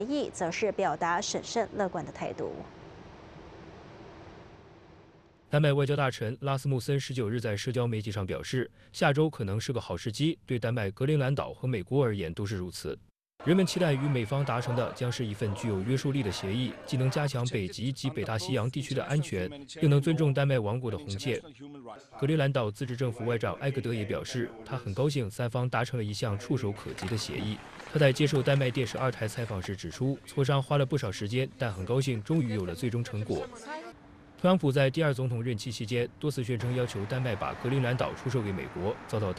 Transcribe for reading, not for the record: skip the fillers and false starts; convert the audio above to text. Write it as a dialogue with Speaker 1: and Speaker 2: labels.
Speaker 1: 议则是表达审慎乐观的态度。
Speaker 2: 丹麦外交大臣拉斯穆森19日在社交媒体上表示，下周可能是个好时机，对丹麦、格陵兰岛和美国而言都是如此。人们期待与美方达成的将是一份具有约束力的协议，既能加强北极及北大西洋地区的安全，又能尊重丹麦王国的红线。格陵兰岛自治政府外长埃格德也表示，他很高兴三方达成了一项触手可及的协议。他在接受丹麦电视2台采访时指出，磋商花了不少时间，但很高兴终于有了最终成果。特朗普在第2总统任期期间多次宣称要求丹麦把格陵兰岛出售给美国，遭到